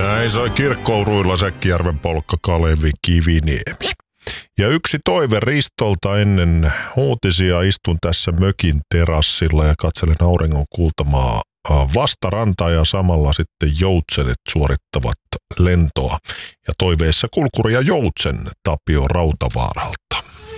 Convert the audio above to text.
Näin soi Kirkkouruilla Säkkijärven polkka Kalevi Kiviniemi. Ja yksi toive Ristolta ennen uutisia. Istun tässä mökin terassilla ja katselen auringon kuultamaa vastarantaa ja samalla sitten joutsenet suorittavat lentoa. Ja toiveessa kulkuri ja joutsen Tapio Rautavaaralta.